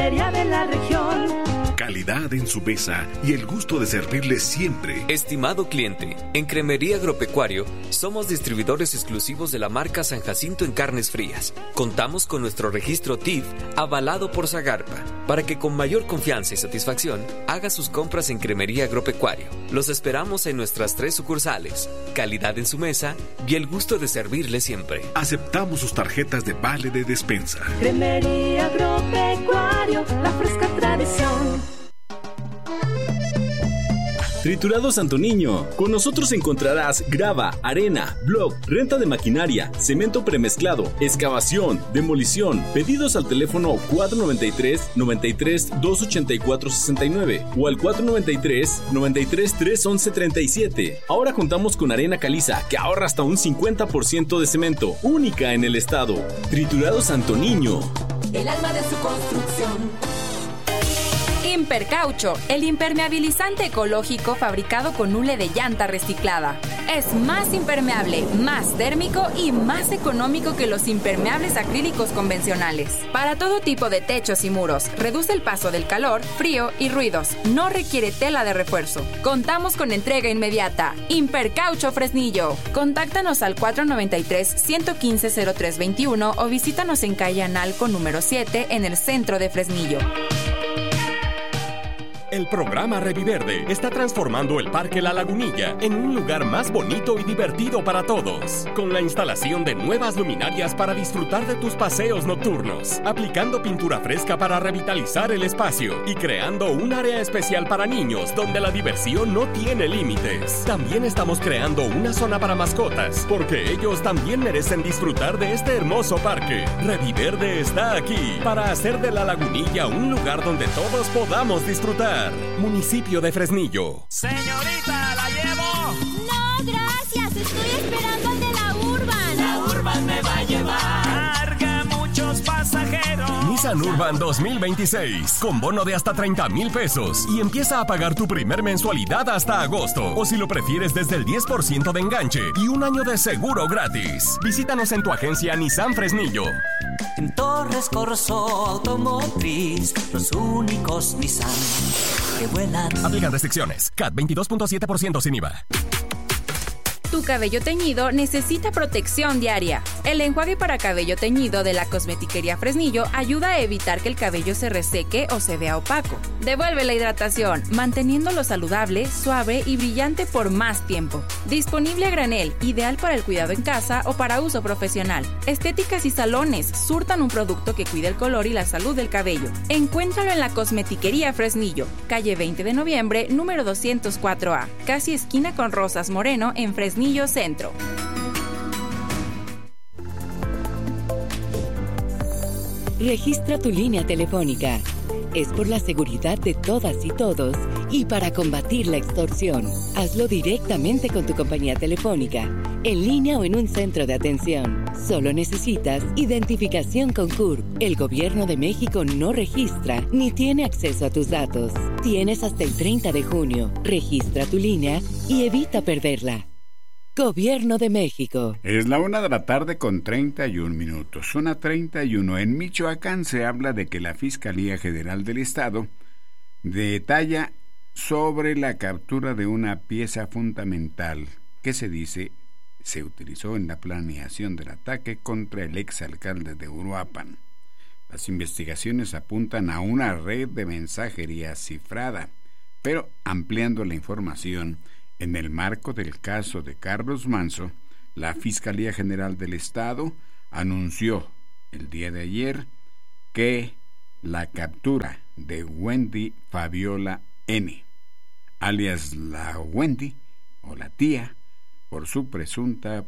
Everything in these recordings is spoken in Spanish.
feria de la región. Calidad en su mesa y el gusto de servirle siempre. Estimado cliente, en Cremería Agropecuario somos distribuidores exclusivos de la marca San Jacinto en carnes frías. Contamos con nuestro registro TIF avalado por Zagarpa para que con mayor confianza y satisfacción haga sus compras en Cremería Agropecuario. Los esperamos en nuestras 3 sucursales. Calidad en su mesa y el gusto de servirle siempre. Aceptamos sus tarjetas de vale de despensa. Cremería Agropecuario, la fresca tradición. Triturado Santo Niño. Con nosotros encontrarás grava, arena, block, renta de maquinaria, cemento premezclado, excavación, demolición. Pedidos al teléfono 493-93-284-69 o al 493-93-311-37. Ahora contamos con arena caliza que ahorra hasta un 50% de cemento, única en el estado. Triturado Santo Niño. El alma de su construcción. Impercaucho, el impermeabilizante ecológico fabricado con hule de llanta reciclada. Es más impermeable, más térmico y más económico que los impermeables acrílicos convencionales. Para todo tipo de techos y muros, reduce el paso del calor, frío y ruidos. No requiere tela de refuerzo. Contamos con entrega inmediata. Impercaucho Fresnillo. Contáctanos al 493-115-0321 o visítanos en calle Analco número 7 en el centro de Fresnillo. El programa Reviverde está transformando el Parque La Lagunilla en un lugar más bonito y divertido para todos, con la instalación de nuevas luminarias para disfrutar de tus paseos nocturnos, aplicando pintura fresca para revitalizar el espacio y creando un área especial para niños donde la diversión no tiene límites. También estamos creando una zona para mascotas, porque ellos también merecen disfrutar de este hermoso parque. Reviverde está aquí para hacer de La Lagunilla un lugar donde todos podamos disfrutar. Municipio de Fresnillo. Señorita, ¿la llevo? No, gracias. Estoy esperando al de la Urban. La Urban me va a llevar. Carga muchos pasajeros. Nissan Urban 2026. Con bono de hasta 30,000 pesos. Y empieza a pagar tu primer mensualidad hasta agosto. O si lo prefieres desde el 10% de enganche y un año de seguro gratis. Visítanos en tu agencia Nissan Fresnillo. En Torres Corso Automotriz, los únicos Nissan que vuelan. Aplican restricciones. CAT 22.7% sin IVA. Tu cabello teñido necesita protección diaria. El enjuague para cabello teñido de la Cosmetiquería Fresnillo ayuda a evitar que el cabello se reseque o se vea opaco. Devuelve la hidratación, manteniéndolo saludable, suave y brillante por más tiempo. Disponible a granel, ideal para el cuidado en casa o para uso profesional. Estéticas y salones surtan un producto que cuida el color y la salud del cabello. Encuéntralo en la Cosmetiquería Fresnillo, calle 20 de noviembre, número 204A, casi esquina con Rosas Moreno en Fresnillo Centro. Registra tu línea telefónica. Es por la seguridad de todas y todos y para combatir la extorsión. Hazlo directamente con tu compañía telefónica, en línea o en un centro de atención. Solo necesitas identificación con CURP. El Gobierno de México no registra ni tiene acceso a tus datos. Tienes hasta el 30 de junio. Registra tu línea y evita perderla. Gobierno de México. Es la 1:31 con 1:31. En Michoacán se habla de que la Fiscalía General del Estado detalla sobre la captura de una pieza fundamental que se dice se utilizó en la planeación del ataque contra el exalcalde de Uruapan. Las investigaciones apuntan a una red de mensajería cifrada, pero ampliando la información. En el marco del caso de Carlos Manzo, la Fiscalía General del Estado anunció el día de ayer que la captura de Wendy Fabiola N., alias la Wendy o la tía, por su presunta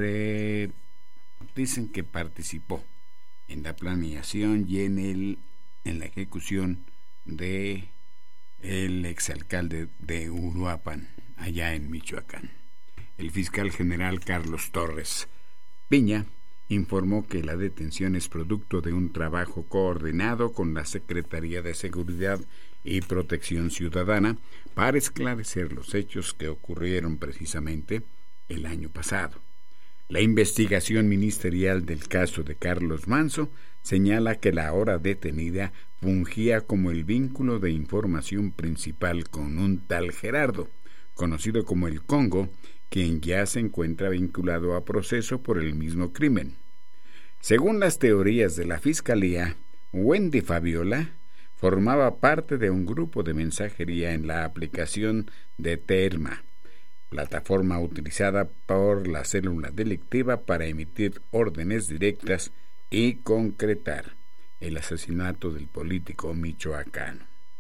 dicen que participó en la planeación y en la ejecución de el exalcalde de Uruapan, allá en Michoacán. El fiscal general Carlos Torres Piña informó que la detención es producto de un trabajo coordinado con la Secretaría de Seguridad y Protección Ciudadana para esclarecer los hechos que ocurrieron precisamente el año pasado. La investigación ministerial del caso de Carlos Manzo señala que la ahora detenida fungía como el vínculo de información principal con un tal Gerardo, conocido como el Congo, quien ya se encuentra vinculado a proceso por el mismo crimen. Según las teorías de la Fiscalía, Wendy Fabiola formaba parte de un grupo de mensajería en la aplicación de Telma, plataforma utilizada por la célula delictiva para emitir órdenes directas y concretar el asesinato del político michoacano.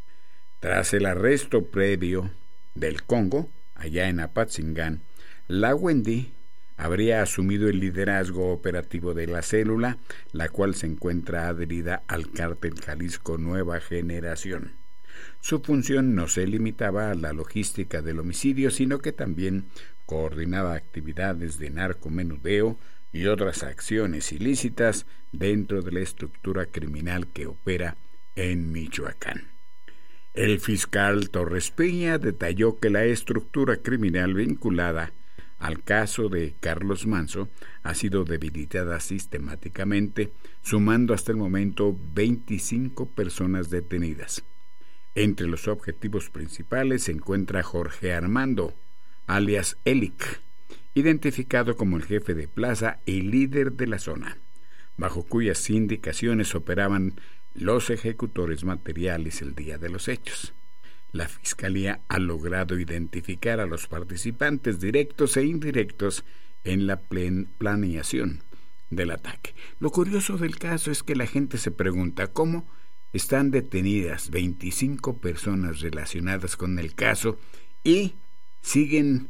Tras el arresto previo del Congo, allá en Apatzingán, la Wendy habría asumido el liderazgo operativo de la célula, la cual se encuentra adherida al cártel Jalisco Nueva Generación. Su función no se limitaba a la logística del homicidio, sino que también coordinaba actividades de narcomenudeo y otras acciones ilícitas dentro de la estructura criminal que opera en Michoacán. El fiscal Torres Peña detalló que la estructura criminal vinculada al caso de Carlos Manso ha sido debilitada sistemáticamente, sumando hasta el momento 25 personas detenidas. Entre los objetivos principales se encuentra Jorge Armando, alias Elic, identificado como el jefe de plaza y líder de la zona, bajo cuyas indicaciones operaban los ejecutores materiales el día de los hechos. La Fiscalía ha logrado identificar a los participantes directos e indirectos en la planeación del ataque. Lo curioso del caso es que la gente se pregunta cómo están detenidas 25 personas relacionadas con el caso y siguen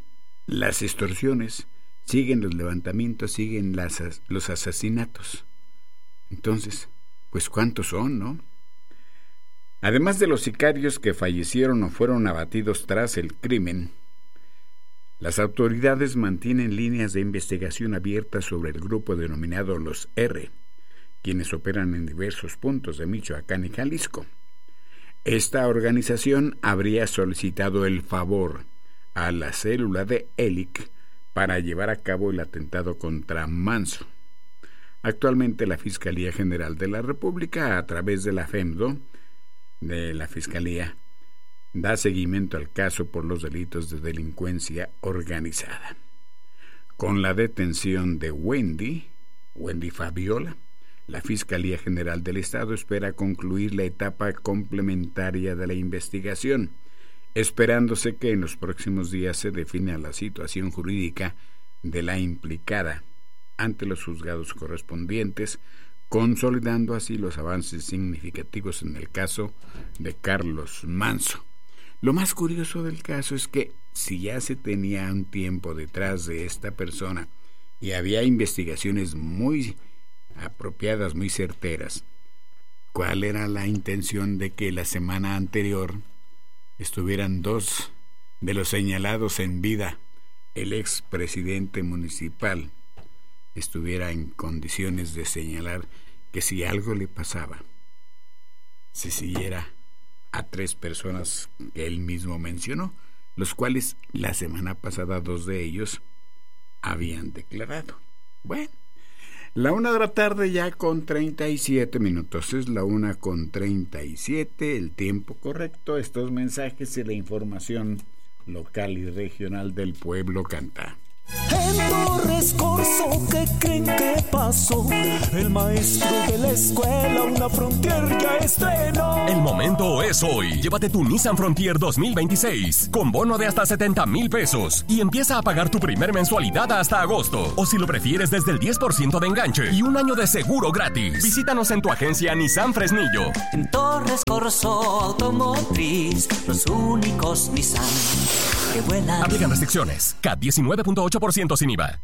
las extorsiones, siguen los levantamientos, siguen los asesinatos. Entonces, pues ¿cuántos son, no? Además de los sicarios que fallecieron o fueron abatidos tras el crimen, las autoridades mantienen líneas de investigación abiertas sobre el grupo denominado Los R, quienes operan en diversos puntos de Michoacán y Jalisco. Esta organización habría solicitado el favor a la célula de Elic para llevar a cabo el atentado contra Manso. Actualmente la Fiscalía General de la República, a través de la FEMDO, de la Fiscalía, da seguimiento al caso por los delitos de delincuencia organizada. Con la detención de Wendy Fabiola, la Fiscalía General del Estado espera concluir la etapa complementaria de la investigación, esperándose que en los próximos días se defina la situación jurídica de la implicada ante los juzgados correspondientes, consolidando así los avances significativos en el caso de Carlos Manso. Lo más curioso del caso es que si ya se tenía un tiempo detrás de esta persona y había investigaciones muy apropiadas, muy certeras, ¿cuál era la intención de que la semana anterior estuvieran dos de los señalados en vida, el expresidente municipal, estuviera en condiciones de señalar que si algo le pasaba, se siguiera a 3 personas que él mismo mencionó, los cuales la semana pasada 2 de ellos habían declarado? Bueno, la 1 de la tarde ya con 37 minutos, es la 1:37, el tiempo correcto. Estos mensajes y la información local y regional del pueblo canta. En Torres Corso, ¿qué creen que pasó? El maestro de la escuela una Frontier ya estrenó. El momento es hoy. Llévate tu Nissan Frontier 2026 con bono de hasta 70,000 pesos y empieza a pagar tu primer mensualidad hasta agosto. O si lo prefieres, desde el 10% de enganche y un año de seguro gratis. Visítanos en tu agencia Nissan Fresnillo. En Torres Corso Automotriz, los únicos Nissan que vuelan. Aplican restricciones. CAT 19.8% sin IVA.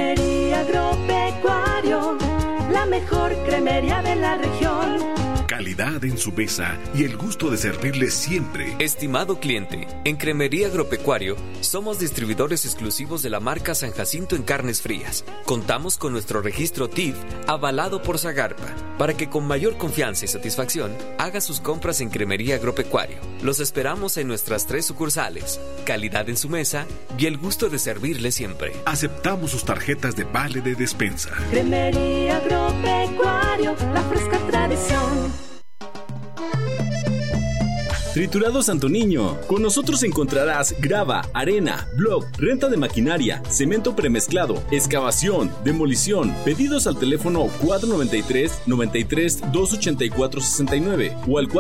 Cremería Agropecuario, la mejor cremería de la región. Calidad calidad en su mesa y el gusto de servirle siempre. Estimado cliente, en Cremería Agropecuario somos distribuidores exclusivos de la marca San Jacinto en carnes frías. Contamos con nuestro registro TIF avalado por Zagarpa para que con mayor confianza y satisfacción haga sus compras en Cremería Agropecuario. Los esperamos en nuestras 3 sucursales. Calidad en su mesa y el gusto de servirle siempre. Aceptamos sus tarjetas de vale de despensa. Cremería Agropecuario, la fresca tradición. Triturado Santo Niño. Con nosotros encontrarás grava, arena, block, renta de maquinaria, cemento premezclado, excavación, demolición. Pedidos al teléfono 493-93-284-69 o al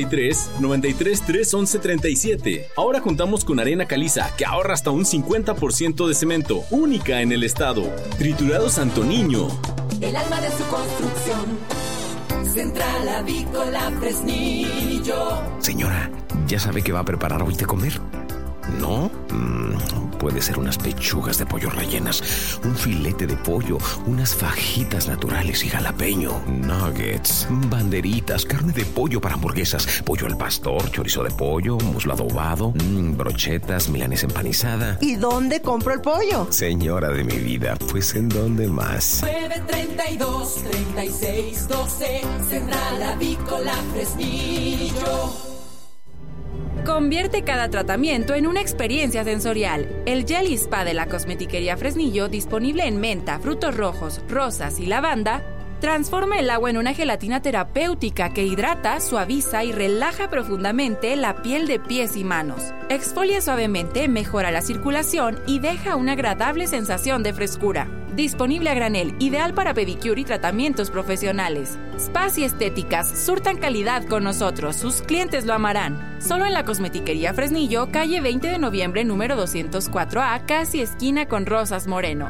493-93-311-37. Ahora contamos con arena caliza que ahorra hasta un 50% de cemento, única en el estado. Triturado Santo Niño. El alma de su construcción. Central Avícola Fresnillo. Señora, ¿ya sabe qué va a preparar hoy de comer? ¿No? Puede ser unas pechugas de pollo rellenas, un filete de pollo, unas fajitas naturales y jalapeño, nuggets, banderitas, carne de pollo para hamburguesas, pollo al pastor, chorizo de pollo, muslo adobado, brochetas, milanesa empanizada. ¿Y dónde compro el pollo? Señora de mi vida, pues ¿en dónde más? 932-3612, Central Avícola Fresnillo. Convierte cada tratamiento en una experiencia sensorial. El Jelly Spa de la Cosmetiquería Fresnillo, disponible en menta, frutos rojos, rosas y lavanda, transforma el agua en una gelatina terapéutica que hidrata, suaviza y relaja profundamente la piel de pies y manos. Exfolia suavemente, mejora la circulación y deja una agradable sensación de frescura. Disponible a granel, ideal para pedicure y tratamientos profesionales. Spas y estéticas surtan calidad con nosotros, sus clientes lo amarán. Solo en la Cosmetiquería Fresnillo, calle 20 de noviembre, número 204A, casi esquina con Rosas Moreno.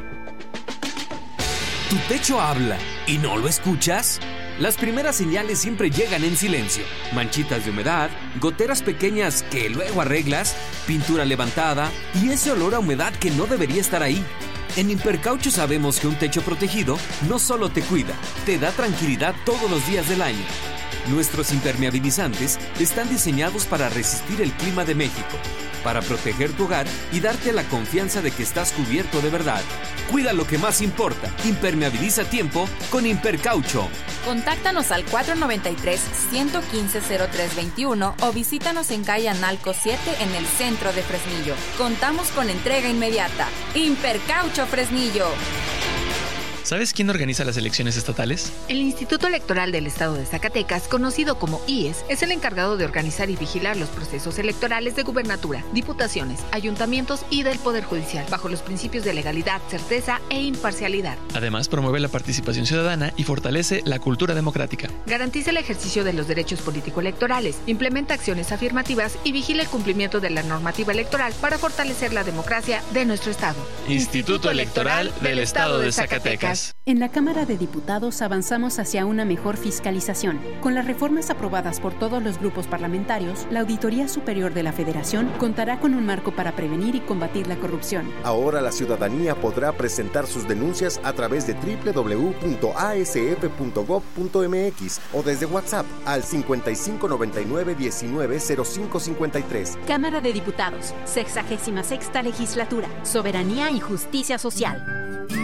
¿Tu techo habla y no lo escuchas? Las primeras señales siempre llegan en silencio. Manchitas de humedad, goteras pequeñas que luego arreglas, pintura levantada y ese olor a humedad que no debería estar ahí. En Impercaucho sabemos que un techo protegido no solo te cuida, te da tranquilidad todos los días del año. Nuestros impermeabilizantes están diseñados para resistir el clima de México, para proteger tu hogar y darte la confianza de que estás cubierto de verdad. Cuida lo que más importa. Impermeabiliza a tiempo con Impercaucho. Contáctanos al 493-115-0321 o visítanos en calle Analco 7 en el centro de Fresnillo. Contamos con entrega inmediata. Impercaucho Fresnillo. ¿Sabes quién organiza las elecciones estatales? El Instituto Electoral del Estado de Zacatecas, conocido como IES, es el encargado de organizar y vigilar los procesos electorales de gubernatura, diputaciones, ayuntamientos y del Poder Judicial, bajo los principios de legalidad, certeza e imparcialidad. Además, promueve la participación ciudadana y fortalece la cultura democrática. Garantiza el ejercicio de los derechos político-electorales, implementa acciones afirmativas y vigila el cumplimiento de la normativa electoral para fortalecer la democracia de nuestro Estado. Instituto Electoral del Estado de Zacatecas. En la Cámara de Diputados avanzamos hacia una mejor fiscalización. Con las reformas aprobadas por todos los grupos parlamentarios, la Auditoría Superior de la Federación contará con un marco para prevenir y combatir la corrupción. Ahora la ciudadanía podrá presentar sus denuncias a través de www.asf.gov.mx o desde WhatsApp al 5599-190553. Cámara de Diputados, 66ª Legislatura, Soberanía y Justicia Social.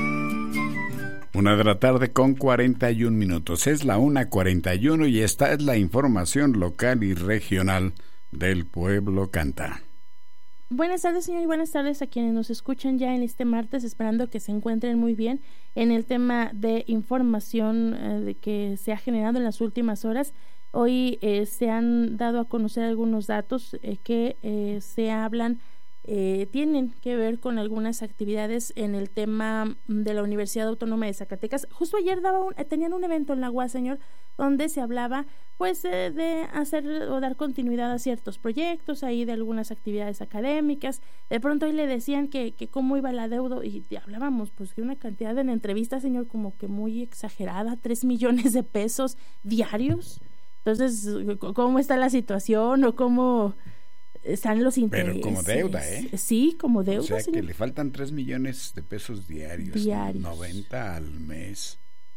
1:41 Es la 1:41 y esta es la información local y regional del Pueblo Canta. Buenas tardes, señor, y buenas tardes a quienes nos escuchan ya en este martes, esperando que se encuentren muy bien en el tema de información que se ha generado en las últimas horas. Hoy se han dado a conocer algunos datos que se hablan tienen que ver con algunas actividades en el tema de la Universidad Autónoma de Zacatecas. Justo ayer tenían un evento en la UAS, señor, donde se hablaba pues de hacer o dar continuidad a ciertos proyectos, ahí de algunas actividades académicas. De pronto hoy le decían que cómo iba la deuda y hablábamos pues de una cantidad en entrevistas, señor, como que muy exagerada, 3 millones de pesos diarios. Entonces, ¿cómo está la situación o cómo están los intereses? Pero como deuda, ¿eh? Sí, como deuda. O sea, señor, que le faltan 3 millones de pesos diarios. 90 al mes.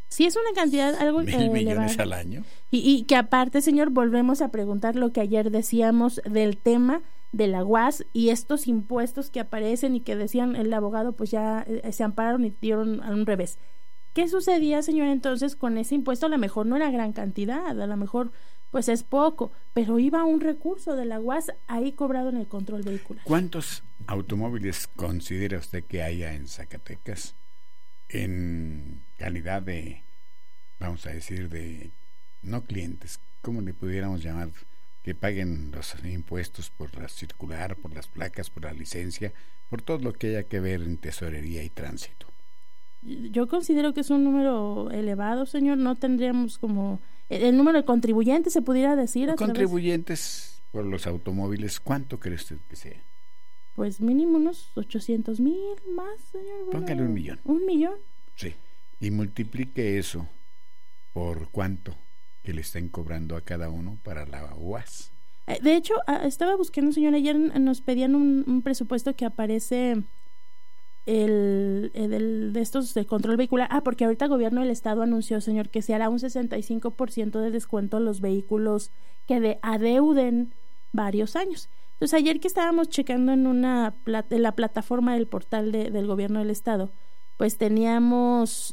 Sí, es una cantidad algo ¿1,000 millones elevada. al año? Y que aparte, señor, volvemos a preguntar lo que ayer decíamos del tema de la UAS y estos impuestos que aparecen y que decían el abogado, pues ya se ampararon y dieron a un revés. ¿Qué sucedía, señor, entonces con ese impuesto? A lo mejor no era gran cantidad, a lo mejor pues es poco, pero iba un recurso de la UAS ahí cobrado en el control vehicular. ¿Cuántos automóviles considera usted que haya en Zacatecas en calidad de, vamos a decir, de no clientes, ¿cómo le pudiéramos llamar? Que paguen los impuestos por la circular, por las placas, por la licencia, por todo lo que haya que ver en tesorería y tránsito. Yo considero que es un número elevado, señor. No tendríamos como el número de contribuyentes, se pudiera decir. Contribuyentes por los automóviles, ¿cuánto cree usted que sea? Pues mínimo unos 800,000 más, señor. Bueno, póngale 1,000,000. 1,000,000. Sí, y multiplique eso por cuánto que le estén cobrando a cada uno para la UAS. De hecho, estaba buscando, señor, ayer nos pedían un presupuesto que aparece de estos de control vehicular. Porque ahorita el gobierno del estado anunció, señor, que se hará un 65% de descuento a los vehículos que adeuden varios años. Entonces, ayer que estábamos checando en la plataforma del portal del gobierno del estado, pues teníamos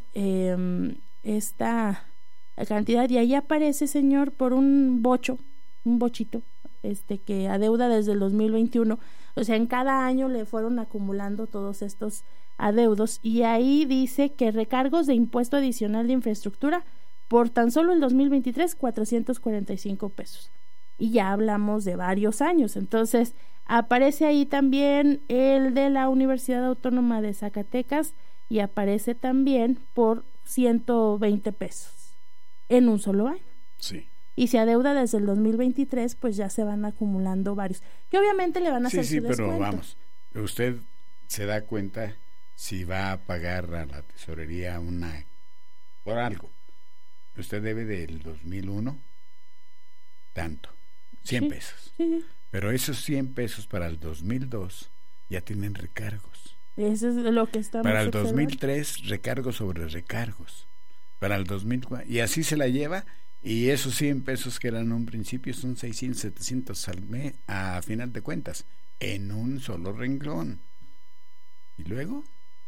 esta cantidad y ahí aparece, señor, por un bochito, que adeuda desde el 2021. O sea, en cada año le fueron acumulando todos estos adeudos y ahí dice que recargos de impuesto adicional de infraestructura por tan solo el 2023, 445 pesos. Y ya hablamos de varios años. Entonces, aparece ahí también el de la Universidad Autónoma de Zacatecas y aparece también por 120 pesos en un solo año. Sí. Y se adeuda desde el 2023, pues ya se van acumulando varios, que obviamente le van a hacer su descuento. Sí, pero vamos, usted se da cuenta si va a pagar a la tesorería por algo. Usted debe del 2001 tanto, 100 pesos. Sí. Pero esos 100 pesos para el 2002 ya tienen recargos. Eso es lo que estamos para el observando. 2003, recargos sobre recargos. Para el 2004, y así se la lleva. Y esos 100 pesos que eran un principio son 600, 700 al mes, a final de cuentas, en un solo renglón. Y luego,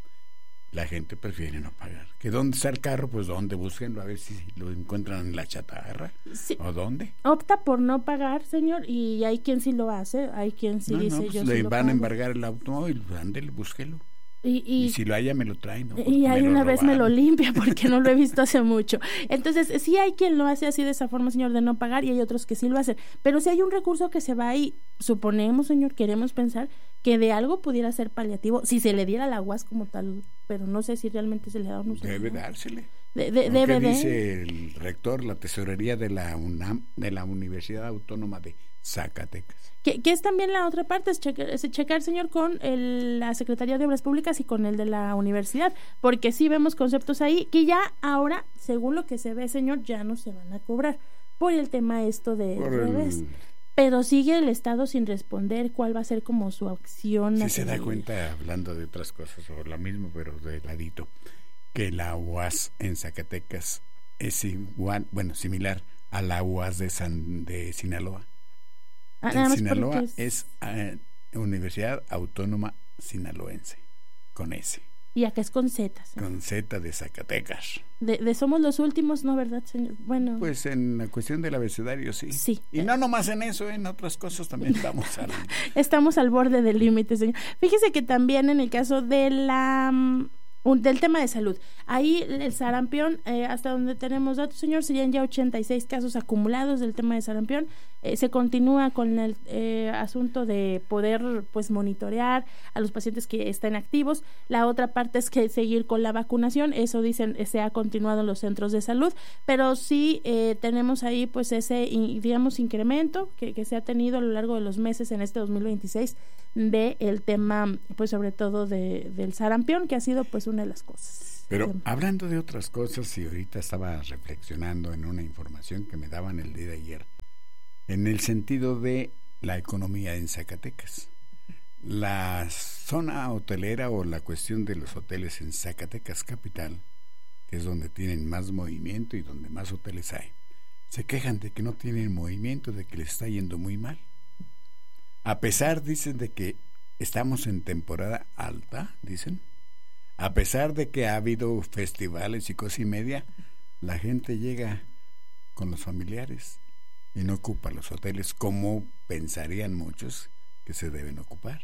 la gente prefiere no pagar. ¿Que dónde está el carro? Pues dónde, búsquenlo, a ver si lo encuentran en la chatarra. Sí. ¿O dónde? Opta por no pagar, señor, y hay quien sí lo hace, hay quien sí dice pues yo le sí lo van pago. a embargar el automóvil, ándele, búsquelo. Y si lo haya, me lo trae, ¿no? Y ahí una vez me lo limpia porque no lo he visto hace mucho. Entonces, sí hay quien lo hace así de esa forma, señor, de no pagar, y hay otros que sí lo hacen. Pero si hay un recurso que se va ahí, suponemos, señor, queremos pensar que de algo pudiera ser paliativo, si se le diera la UAS como tal, pero no sé si realmente se le da o no. Debe dársele. Debe dice el rector, la tesorería de la UNAM, de la Universidad Autónoma de Zacatecas. Que es también la otra parte, es checar, señor, con la Secretaría de Obras Públicas y con el de la universidad, porque sí vemos conceptos ahí que ya ahora, según lo que se ve, señor, ya no se van a cobrar por el tema de revés. Pero sigue el Estado sin responder cuál va a ser como su acción. Si se da cuenta, hablando de otras cosas, o lo mismo, pero de ladito, que la UAS en Zacatecas es igual, similar a la UAS de Sinaloa. En Sinaloa es Universidad Autónoma Sinaloense, con S. Y acá es con Z. Con Z de Zacatecas. De somos los últimos, ¿no, verdad, señor? Bueno. Pues en la cuestión del abecedario, sí. Sí. Y no nomás en eso, en otras cosas también estamos al borde del límite, señor. Fíjese que también en el caso de del tema de salud, ahí el sarampión, hasta donde tenemos datos, señor, serían ya 86 casos acumulados del tema de sarampión. Se continúa con el asunto de poder pues monitorear a los pacientes que están activos. La otra parte es que seguir con la vacunación, eso dicen, se ha continuado en los centros de salud, pero sí tenemos ahí pues ese, digamos, incremento que se ha tenido a lo largo de los meses en este 2026 del tema, pues sobre todo del sarampión, que ha sido pues una de las cosas. Pero hablando de otras cosas, y ahorita estaba reflexionando en una información que me daban el día de ayer, en el sentido de la economía en Zacatecas. La zona hotelera o la cuestión de los hoteles en Zacatecas capital que es donde tienen más movimiento y donde más hoteles hay, se quejan de que no tienen movimiento, de que les está yendo muy mal. A pesar, dicen, de que estamos en temporada alta, dicen, a pesar de que ha habido festivales y cosa y media, la gente llega con los familiares y no ocupa los hoteles como pensarían muchos que se deben ocupar.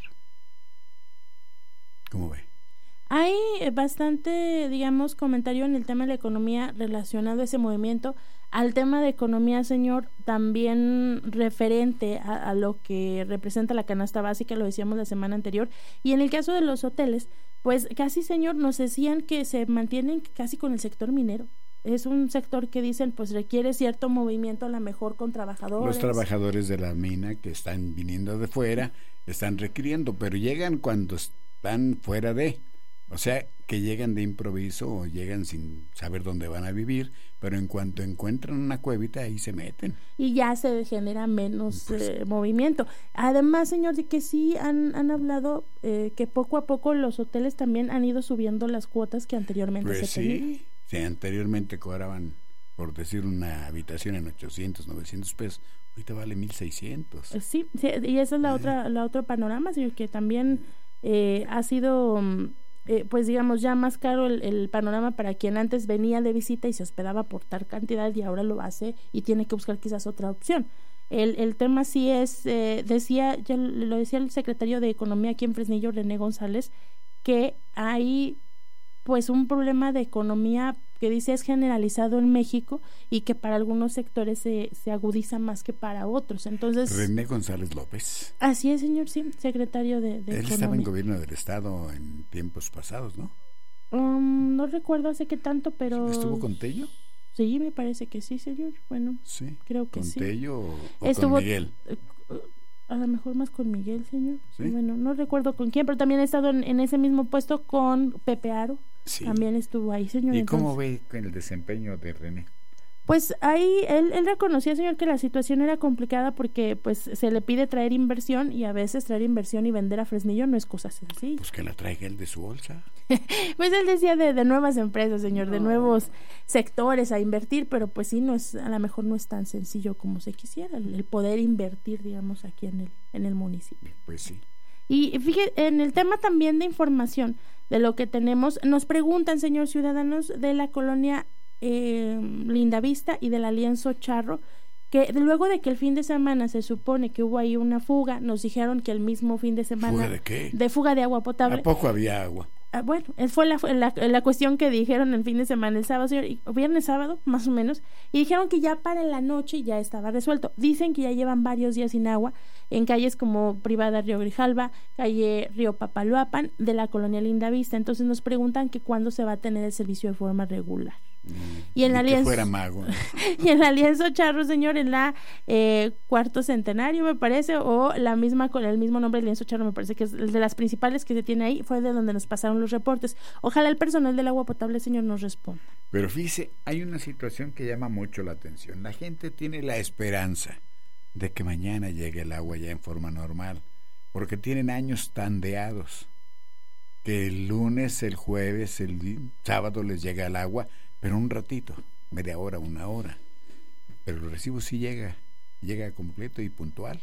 ¿Cómo ve? Hay bastante, digamos, comentario en el tema de la economía relacionado a ese movimiento. Al tema de economía, señor, también referente a lo que representa la canasta básica, lo decíamos la semana anterior. Y en el caso de los hoteles, pues casi, señor, nos decían que se mantienen casi con el sector minero. Es un sector que dicen pues requiere cierto movimiento, a lo mejor con trabajadores. Los trabajadores de la mina que están viniendo de fuera están requiriendo, pero llegan cuando están fuera de, o sea, que llegan de improviso o llegan sin saber dónde van a vivir, pero en cuanto encuentran una cuevita ahí se meten. Y ya se genera menos movimiento. Además, señor, de que sí han hablado que poco a poco los hoteles también han ido subiendo las cuotas que anteriormente pues se tenían. Sí. Si anteriormente cobraban, por decir, una habitación en 800, 900 pesos, ahorita vale 1,600. Sí, y esa es la otra panorama, señor, que también ha sido, pues digamos, ya más caro el panorama para quien antes venía de visita y se hospedaba por tal cantidad y ahora lo hace y tiene que buscar quizás otra opción. El tema sí es, ya lo decía el secretario de Economía aquí en Fresnillo, René González, que hay pues un problema de economía que dice es generalizado en México y que para algunos sectores se agudiza más que para otros. Entonces, René González López. Así es, señor, sí, secretario de Economía. Él estaba en gobierno del estado en tiempos pasados, ¿no? No recuerdo hace qué tanto, pero... ¿Estuvo con Tello? Sí, me parece que sí, señor. Bueno, sí, creo que ¿con sí. Tello o con Miguel? A lo mejor más con Miguel, señor. ¿Sí? Bueno, no recuerdo con quién, pero también he estado en ese mismo puesto con Pepe Aro. Sí. También estuvo ahí, señor. ¿Y entonces, cómo ve el desempeño de René? Pues ahí él reconocía, señor, que la situación era complicada porque pues se le pide traer inversión y a veces traer inversión y vender a Fresnillo no es cosa sencilla. Pues que la traiga él de su bolsa. Pues él decía de nuevas empresas, señor, de nuevos sectores a invertir, pero pues sí, no es, a lo mejor no es tan sencillo como se quisiera el poder invertir, digamos, aquí en el municipio. Pues sí. Y fíjate, en el tema también de información de lo que tenemos, nos preguntan, señor ciudadanos, de la colonia Lindavista y del Alienzo Charro, que luego de que el fin de semana se supone que hubo ahí una fuga, nos dijeron que el mismo fin de semana... ¿Fuga de qué? De fuga de agua potable. ¿A poco había agua? Bueno, fue la cuestión que dijeron el fin de semana, el sábado, señor, viernes, sábado, más o menos, y dijeron que ya para la noche ya estaba resuelto. Dicen que ya llevan varios días sin agua en calles como Privada Río Grijalva, calle Río Papaloapan, de la colonia Lindavista. Entonces nos preguntan que cuándo se va a tener el servicio de forma regular. Y en la Alianza, fuera mago, ¿no? Y en la Alianza Charro, señor, en la Cuarto Centenario, me parece, o la misma con el mismo nombre, Alianza Charro, me parece que es el de las principales que se tiene ahí, fue de donde nos pasaron los reportes. Ojalá el personal del agua potable, señor, nos responda. Pero fíjese, hay una situación que llama mucho la atención. La gente tiene la esperanza de que mañana llegue el agua ya en forma normal, porque tienen años tandeados, que el lunes, el jueves, el sábado les llega el agua, pero un ratito, media hora, una hora. Pero el recibo sí llega completo y puntual.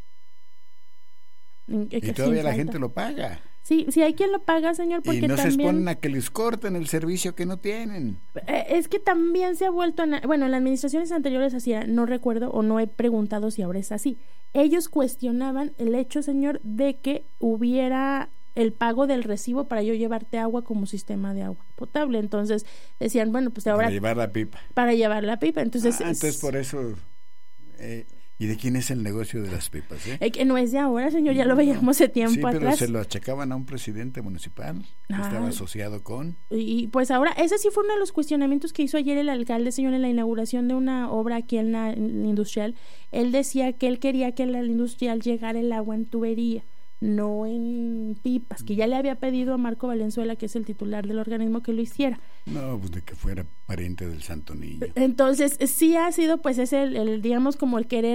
Y todavía la gente lo paga. Sí, hay quien lo paga, señor, porque y no también... se exponen a que les corten el servicio que no tienen. Es que también se ha vuelto... Bueno, en las administraciones anteriores así era, no recuerdo o no he preguntado si ahora es así. Ellos cuestionaban el hecho, señor, de que hubiera el pago del recibo para yo llevarte agua como sistema de agua potable. Entonces decían, bueno, pues ahora... Para llevar la pipa. Para llevar la pipa. Entonces, entonces por eso... ¿Y de quién es el negocio de las pipas? Que no es de ahora, señor, ya lo veíamos hace tiempo atrás. Sí, pero se lo achacaban a un presidente municipal que estaba asociado con... Y pues ahora, ese sí fue uno de los cuestionamientos que hizo ayer el alcalde, señor, en la inauguración de una obra aquí en la industrial. Él decía que él quería que en la industrial llegara el agua en tubería, no en pipas, que ya le había pedido a Marco Valenzuela, que es el titular del organismo, que lo hiciera. No, pues de que fuera pariente del Santo Niño. Entonces, sí ha sido, pues, es el digamos, como el querer